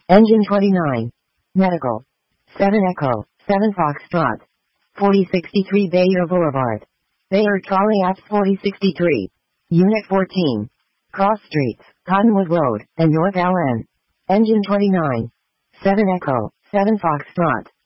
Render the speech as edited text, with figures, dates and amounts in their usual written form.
Engine 29. Medical. 7 Echo, 7 Foxtrot. 4063 Bayer Boulevard. Bayer Trolley Apps 4063. Unit 14. Cross Streets, Cottonwood Road, and North Allen. Engine 29. 7 Echo, 7 Foxtrot.